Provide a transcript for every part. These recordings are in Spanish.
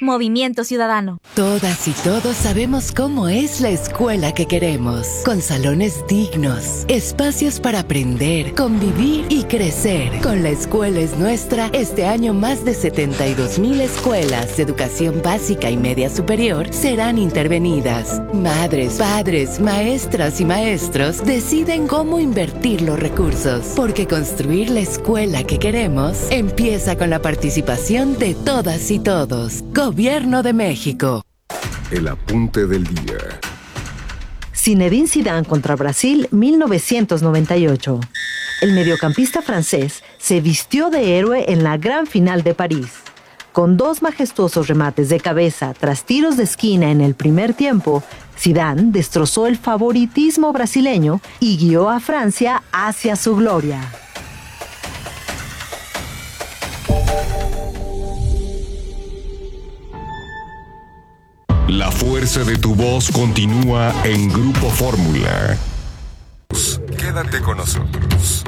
Movimiento Ciudadano. Todas y todos sabemos cómo es la escuela que queremos, con salones dignos, espacios para aprender, convivir y crecer. Con La Escuela es Nuestra, este año más de 72,000 escuelas de educación básica y media superior serán intervenidas. Madres, padres, maestras y maestros deciden cómo invertir los recursos, porque construir la escuela que queremos empieza con la participación de todas y todos. Gobierno de México. El apunte del día. Zinedine Zidane contra Brasil, 1998. El mediocampista francés se vistió de héroe en la gran final de París. Con 2 majestuosos remates de cabeza tras tiros de esquina en el primer tiempo, Zidane destrozó el favoritismo brasileño y guió a Francia hacia su gloria. La fuerza de tu voz continúa en Grupo Fórmula. Quédate con nosotros.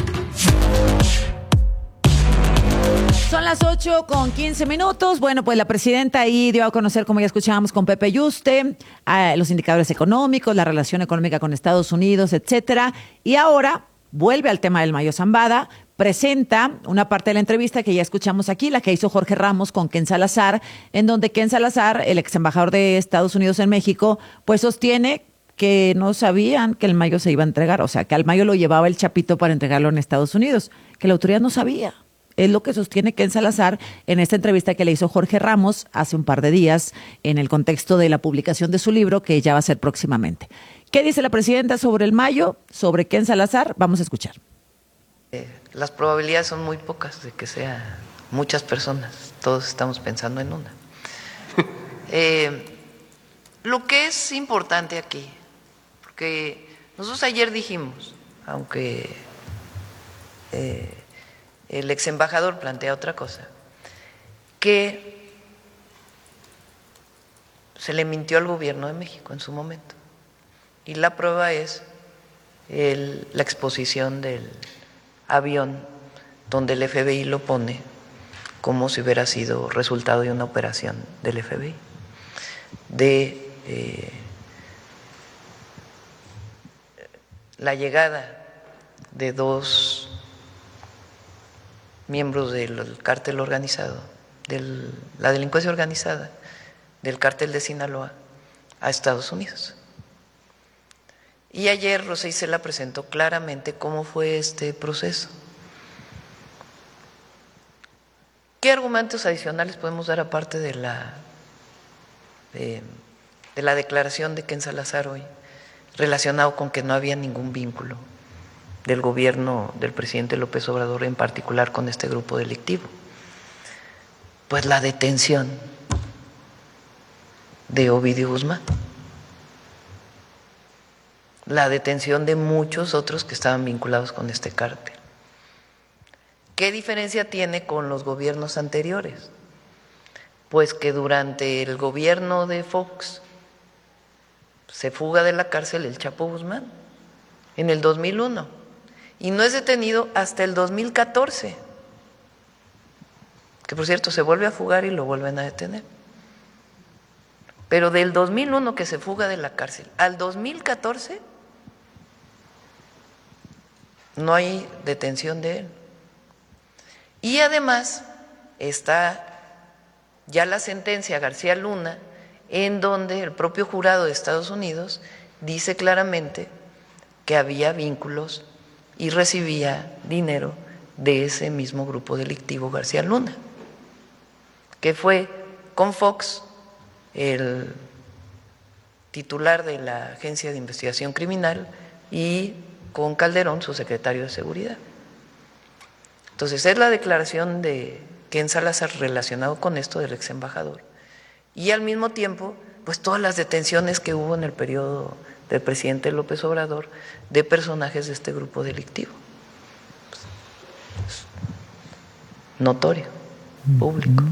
Son las 8:15. Bueno, pues la presidenta ahí dio a conocer, como ya escuchábamos con Pepe Yuste, los indicadores económicos, la relación económica con Estados Unidos, etcétera. Y ahora vuelve al tema del Mayo Zambada, presenta una parte de la entrevista que ya escuchamos aquí, la que hizo Jorge Ramos con Ken Salazar, en donde Ken Salazar, el ex embajador de Estados Unidos en México, pues sostiene que no sabían que el Mayo se iba a entregar, o sea, que al Mayo lo llevaba el Chapito para entregarlo en Estados Unidos, que la autoridad no sabía. Es lo que sostiene Ken Salazar en esta entrevista que le hizo Jorge Ramos hace un par de días en el contexto de la publicación de su libro, que ya va a ser próximamente. ¿Qué dice la presidenta sobre el Mayo, sobre Ken Salazar? Vamos a escuchar. Las probabilidades son muy pocas de que sean muchas personas. Todos estamos pensando en una. Lo que es importante aquí, porque nosotros ayer dijimos, aunque el ex embajador plantea otra cosa, que se le mintió al gobierno de México en su momento. Y la prueba es la exposición del avión donde el FBI lo pone como si hubiera sido resultado de una operación del FBI, de la llegada de 2 miembros del cártel organizado, de la delincuencia organizada, del cártel de Sinaloa a Estados Unidos. Y ayer Rosa Isela presentó claramente cómo fue este proceso. ¿Qué argumentos adicionales podemos dar aparte de la declaración de Ken Salazar hoy, relacionado con que no había ningún vínculo del gobierno del presidente López Obrador, en particular con este grupo delictivo? Pues la detención de Ovidio Guzmán, la detención de muchos otros que estaban vinculados con este cártel. ¿Qué diferencia tiene con los gobiernos anteriores? Pues que durante el gobierno de Fox se fuga de la cárcel el Chapo Guzmán en el 2001 y no es detenido hasta el 2014, que por cierto se vuelve a fugar y lo vuelven a detener. Pero del 2001 que se fuga de la cárcel al 2014 no hay detención de él. Y además está ya la sentencia García Luna, en donde el propio jurado de Estados Unidos dice claramente que había vínculos y recibía dinero de ese mismo grupo delictivo García Luna, que fue con Fox el titular de la Agencia de Investigación Criminal y con Calderón su secretario de Seguridad. Entonces es la declaración de Ken Salazar relacionado con esto del ex embajador y al mismo tiempo pues todas las detenciones que hubo en el periodo del presidente López Obrador de personajes de este grupo delictivo. Pues, notorio, público.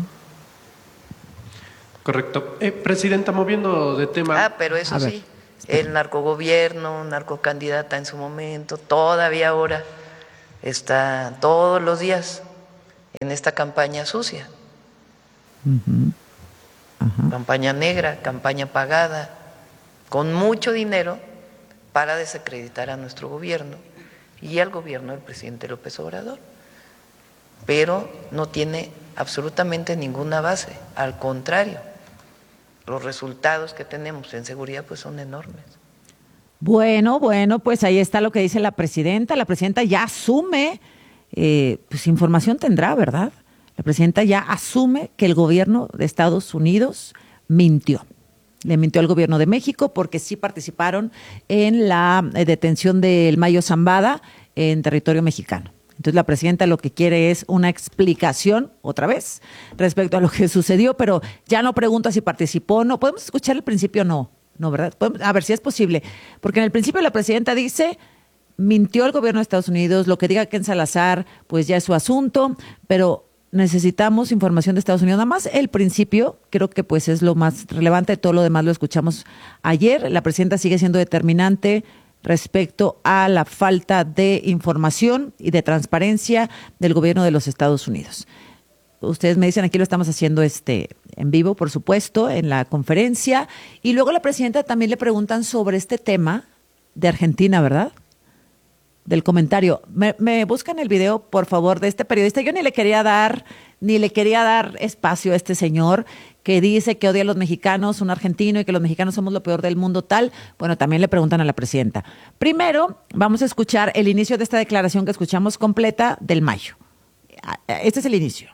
Correcto. Presidenta, moviendo de tema. Pero eso sí, el narcogobierno, narcocandidata en su momento, todavía ahora está todos los días en esta campaña sucia. campaña negra, campaña pagada, con mucho dinero para desacreditar a nuestro gobierno y al gobierno del presidente López Obrador. Pero no tiene absolutamente ninguna base, al contrario, los resultados que tenemos en seguridad pues son enormes. Bueno, pues ahí está lo que dice la presidenta. La presidenta ya asume, pues información tendrá, ¿verdad? La presidenta ya asume que el gobierno de Estados Unidos mintió. Le mintió al gobierno de México porque sí participaron en la detención del Mayo Zambada en territorio mexicano. Entonces la presidenta lo que quiere es una explicación, otra vez, respecto a lo que sucedió, pero ya no pregunta si participó o no. ¿Podemos escuchar el principio? No, ¿verdad? A ver si es posible. Porque en el principio la presidenta dice, mintió el gobierno de Estados Unidos, lo que diga Ken Salazar, pues ya es su asunto, pero necesitamos información de Estados Unidos. Nada más el principio, creo que pues es lo más relevante, todo lo demás lo escuchamos ayer. La presidenta sigue siendo determinante respecto a la falta de información y de transparencia del gobierno de los Estados Unidos. Ustedes me dicen, aquí lo estamos haciendo en vivo, por supuesto, en la conferencia. Y luego la presidenta también le preguntan sobre este tema de Argentina, ¿verdad? Del comentario. Me buscan el video, por favor, de este periodista. Yo ni le quería dar espacio a este señor que dice que odia a los mexicanos, un argentino, y que los mexicanos somos lo peor del mundo, tal. Bueno, también le preguntan a la presidenta. Primero, vamos a escuchar el inicio de esta declaración que escuchamos completa del Mayo. Este es el inicio.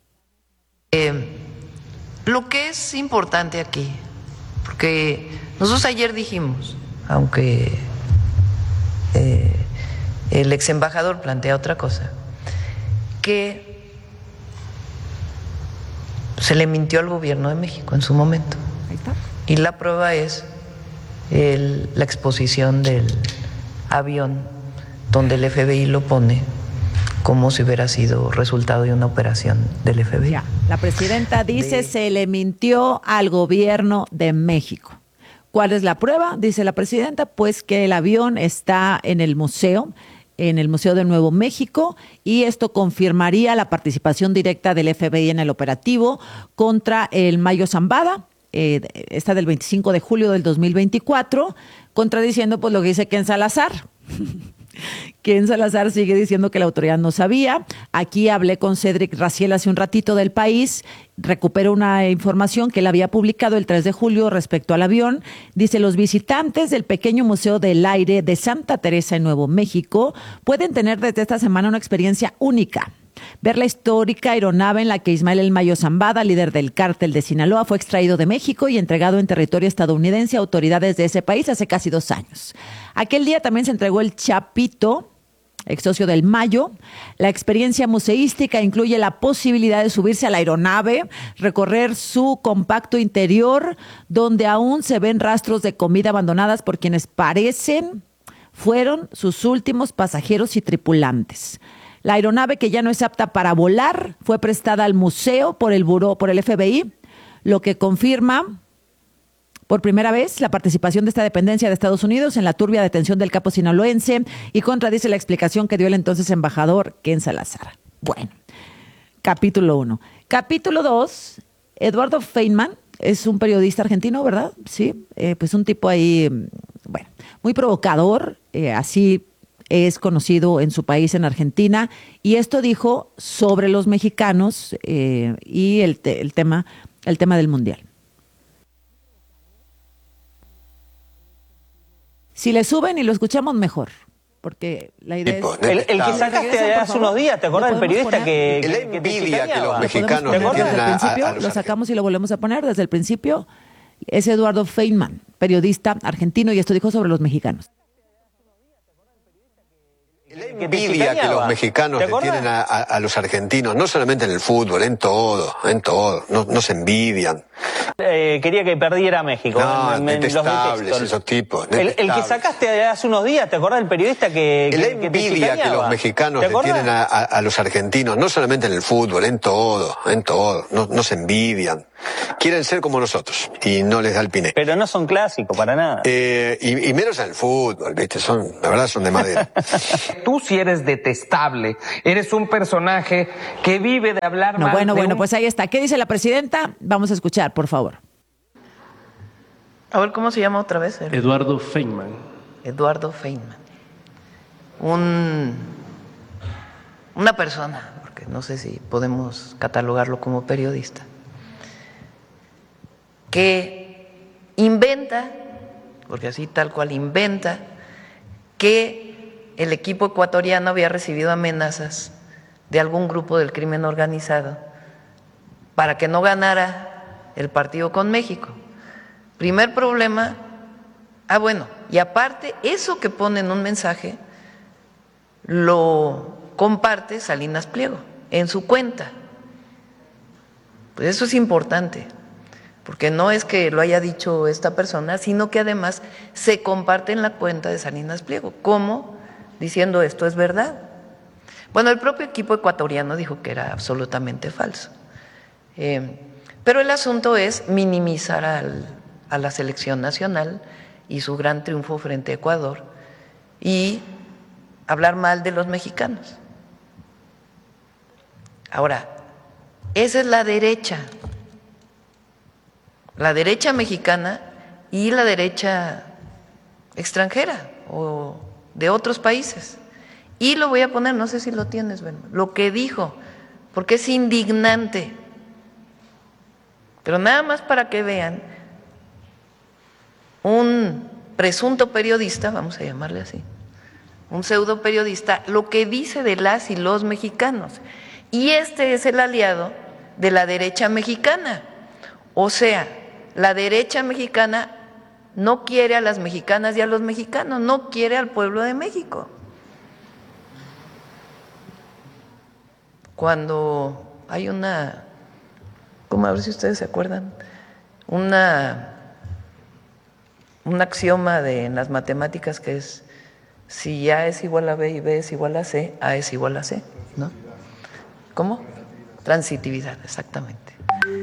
Lo que es importante aquí, porque nosotros ayer dijimos, aunque el ex embajador plantea otra cosa, que se le mintió al gobierno de México en su momento. Ahí está. Y la prueba es la exposición del avión donde el FBI lo pone como si hubiera sido resultado de una operación del FBI. Ya. La presidenta dice se le mintió al gobierno de México. ¿Cuál es la prueba? Dice la presidenta, pues que el avión está en el Museo de Nuevo México, y esto confirmaría la participación directa del FBI en el operativo contra el Mayo Zambada, esta del 25 de julio del 2024, contradiciendo pues lo que dice Ken Salazar. Ken Salazar sigue diciendo que la autoridad no sabía. Aquí hablé con Cédric Raciel hace un ratito del País, recupero una información que él había publicado el 3 de julio respecto al avión. Dice, los visitantes del pequeño Museo del Aire de Santa Teresa en Nuevo México pueden tener desde esta semana una experiencia única. Ver la histórica aeronave en la que Ismael El Mayo Zambada, líder del cártel de Sinaloa, fue extraído de México y entregado en territorio estadounidense a autoridades de ese país hace casi 2 años. Aquel día también se entregó el Chapito, ex socio del Mayo. La experiencia museística incluye la posibilidad de subirse a la aeronave, recorrer su compacto interior, donde aún se ven rastros de comida abandonadas por quienes parecen fueron sus últimos pasajeros y tripulantes. La aeronave, que ya no es apta para volar, fue prestada al museo por el FBI, lo que confirma por primera vez la participación de esta dependencia de Estados Unidos en la turbia detención del capo sinaloense y contradice la explicación que dio el entonces embajador Ken Salazar. Bueno, capítulo 1. Capítulo 2, Eduardo Feynman es un periodista argentino, ¿verdad? Sí, pues un tipo ahí, bueno, muy provocador, así es conocido en su país, en Argentina, y esto dijo sobre los mexicanos y el tema del Mundial. Si le suben y lo escuchamos, mejor, porque la idea es... El que sacaste hace unos días, ¿te acuerdas del periodista que la envidia que los mexicanos le tienen a los... Lo sacamos y lo volvemos a poner desde el principio. Es Eduardo Feynman, periodista argentino, y esto dijo sobre los mexicanos. La envidia que los mexicanos le tienen a los argentinos, no solamente en el fútbol, en todo, no se envidian. Quería que perdiera México. No, detestables esos tipos. El que sacaste hace unos días, ¿te acordás del periodista que la envidia que los mexicanos le tienen a los argentinos, no solamente en el fútbol, en todo, no se envidian. quieren ser como nosotros y no les da el piné. Pero no son clásicos para nada. Y menos en el fútbol, ¿viste? La verdad son de madera. Tú sí eres detestable. Eres un personaje que vive de hablar mal. Bueno, pues ahí está. ¿Qué dice la presidenta? Vamos a escuchar, por favor. A ver, ¿cómo se llama otra vez? Eduardo Feynman. Eduardo Feynman. Una persona, porque no sé si podemos catalogarlo como periodista, que inventa, porque así tal cual inventa, que el equipo ecuatoriano había recibido amenazas de algún grupo del crimen organizado para que no ganara el partido con México. Primer problema, y aparte, eso que pone en un mensaje lo comparte Salinas Pliego en su cuenta. Pues eso es importante, porque no es que lo haya dicho esta persona, sino que además se comparte en la cuenta de Salinas Pliego, como diciendo esto es verdad. Bueno, el propio equipo ecuatoriano dijo que era absolutamente falso. Pero el asunto es minimizar a la selección nacional y su gran triunfo frente a Ecuador y hablar mal de los mexicanos. Ahora, esa es la derecha mexicana y la derecha extranjera o de otros países. Y lo voy a poner, no sé si lo tienes, Ben, lo que dijo, porque es indignante. Pero nada más para que vean, un presunto periodista, vamos a llamarle así, un pseudo periodista, lo que dice de las y los mexicanos. Y este es el aliado de la derecha mexicana. O sea, la derecha mexicana no quiere a las mexicanas y a los mexicanos, no quiere al pueblo de México. Cuando hay una, como a ver si ustedes se acuerdan, un axioma en las matemáticas que es: si A es igual a B y B es igual a C, A es igual a C, ¿no? ¿Cómo? Transitividad, exactamente.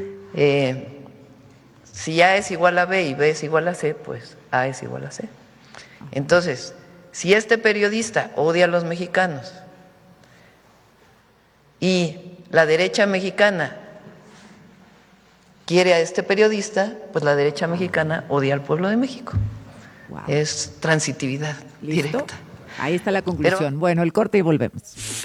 Si A es igual a B y B es igual a C, pues A es igual a C. Entonces, si este periodista odia a los mexicanos y la derecha mexicana quiere a este periodista, pues la derecha mexicana odia al pueblo de México. Wow. Es transitividad directa. Ahí está la conclusión. Bueno, el corte y volvemos.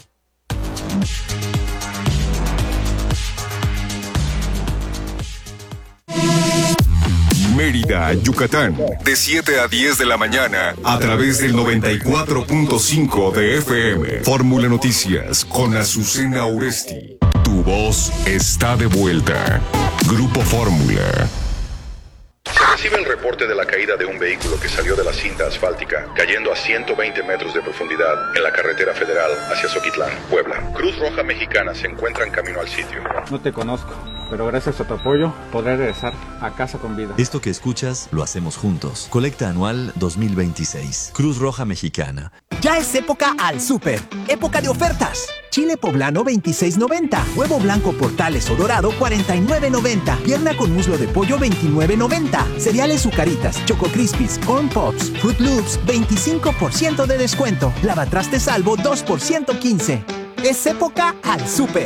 Mérida, Yucatán, de 7 a 10 de la mañana, a través del 94.5 de FM. Fórmula Noticias, con Azucena Oresti. Tu voz está de vuelta. Grupo Fórmula. Se recibe el reporte de la caída de un vehículo que salió de la cinta asfáltica, cayendo a 120 metros de profundidad en la carretera federal hacia Zoquitlán, Puebla. Cruz Roja Mexicana se encuentra en camino al sitio. No te conozco, pero gracias a tu apoyo podré regresar a casa con vida. Esto que escuchas lo hacemos juntos. Colecta anual 2026. Cruz Roja Mexicana. Ya es época al súper. Época de ofertas. Chile poblano 26.90. Huevo blanco Portales o dorado 49.90. Pierna con muslo de pollo 29.90. Cereales Zucaritas, Choco Crispies, Corn Pops, Fruit Loops 25% de descuento. Lavatrastes Salvo 2 por 115. Es época al súper.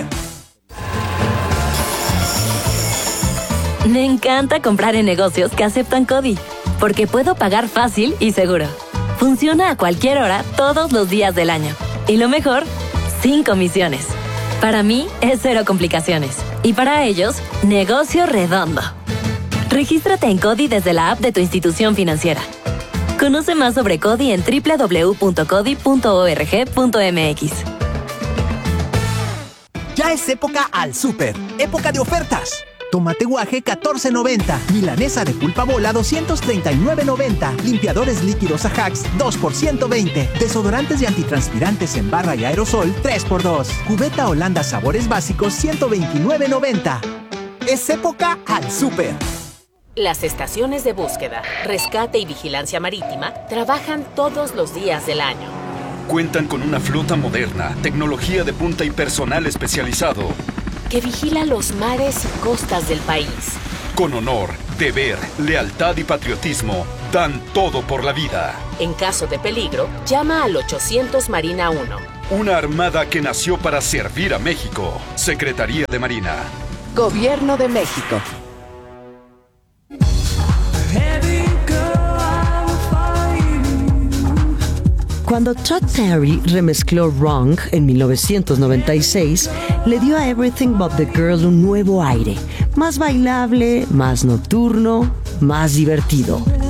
Me encanta comprar en negocios que aceptan CODI, porque puedo pagar fácil y seguro. Funciona a cualquier hora, todos los días del año. Y lo mejor, sin comisiones. Para mí, es cero complicaciones. Y para ellos, negocio redondo. Regístrate en CODI desde la app de tu institución financiera. Conoce más sobre CODI en www.codi.org.mx. Ya es época al súper. Época de ofertas. Tomate guaje 14.90. Milanesa de pulpa bola 239.90. Limpiadores líquidos Ajax 2 por 120. Desodorantes y antitranspirantes en barra y aerosol 3x2. Cubeta Holanda sabores básicos 129.90. Es época al súper. Las estaciones de búsqueda, rescate y vigilancia marítima trabajan todos los días del año. Cuentan con una flota moderna, tecnología de punta y personal especializado que vigila los mares y costas del país. Con honor, deber, lealtad y patriotismo, dan todo por la vida. En caso de peligro, llama al 800 Marina 1. Una armada que nació para servir a México. Secretaría de Marina. Gobierno de México. Cuando Todd Terry remezcló Wrong en 1996, le dio a Everything But the Girl un nuevo aire, más bailable, más nocturno, más divertido.